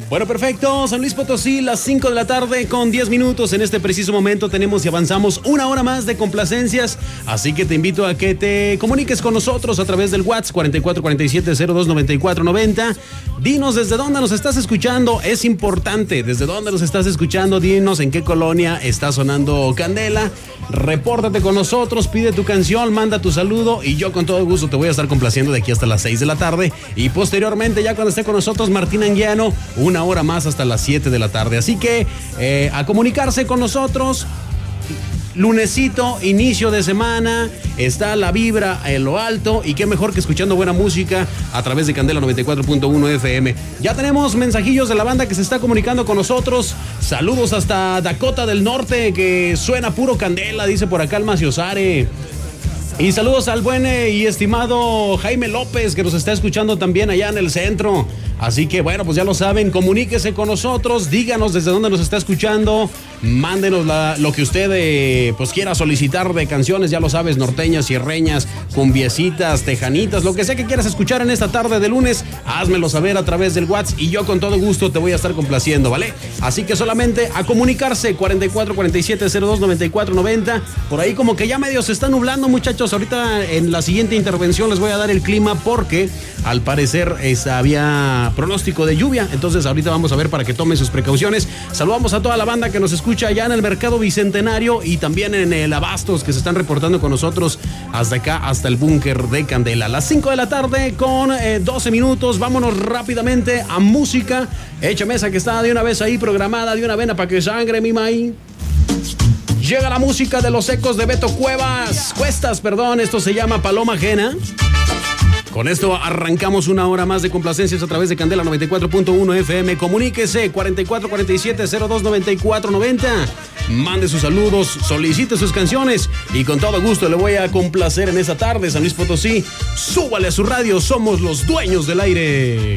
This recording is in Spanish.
Bueno, perfecto. San Luis Potosí, las 5 de la tarde con 10 minutos. En este preciso momento tenemos y avanzamos una hora más de complacencias. Así que te invito a que te comuniques con nosotros a través del WhatsApp 4447-029490. Dinos desde dónde nos estás escuchando. Es importante, desde dónde nos estás escuchando. Dinos en qué colonia está sonando Candela. Repórtate con nosotros, pide tu canción, manda tu saludo y yo con todo gusto te voy a estar complaciendo de aquí hasta las 6 de la tarde. Y posteriormente, ya cuando esté con nosotros Martín Anguiano, una hora más hasta las 7 de la tarde. Así que a comunicarse con nosotros. Lunesito, inicio de semana, está la vibra en lo alto y qué mejor que escuchando buena música a través de Candela 94.1 FM. Ya tenemos mensajillos de la banda que se está comunicando con nosotros. Saludos hasta Dakota del Norte, que suena puro Candela, dice por acá el Maciosare. Y saludos al buen y estimado Jaime López, que nos está escuchando también allá en el centro. Así que bueno, pues ya lo saben, comuníquese con nosotros, díganos desde dónde nos está escuchando, mándenos lo que usted pues quiera solicitar de canciones, ya lo sabes, norteñas, sierreñas, cumbiecitas, tejanitas, lo que sea que quieras escuchar en esta tarde de lunes, házmelo saber a través del WhatsApp y yo con todo gusto te voy a estar complaciendo, ¿vale? Así que solamente a comunicarse, 4447-029490, por ahí como que ya medio se está nublando, muchachos. Ahorita en la siguiente intervención les voy a dar el clima porque al parecer había pronóstico de lluvia, entonces ahorita vamos a ver para que tomen sus precauciones. Saludamos a toda la banda que nos escucha allá en el Mercado Bicentenario y también en el Abastos, que se están reportando con nosotros hasta acá, hasta el búnker de Candela. Las 5 de la tarde con 12 minutos, vámonos rápidamente a música. Échame esa que está de una vez ahí programada, de una vena para que sangre, mi maíz. Llega la música de los Ecos de Beto Cuestas, esto se llama Paloma Ajena. Con esto arrancamos una hora más de complacencias a través de Candela 94.1 FM. Comuníquese 4447-029490. Mande sus saludos, solicite sus canciones y con todo gusto le voy a complacer en esta tarde. San Luis Potosí, súbale a su radio, somos los dueños del aire.